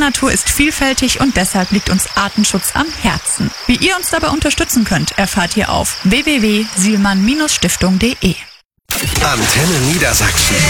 Natur ist vielfältig und deshalb liegt uns Artenschutz am Herzen. Wie ihr uns dabei unterstützen könnt, erfahrt ihr auf www.sielmann-stiftung.de. Antenne Niedersachsen.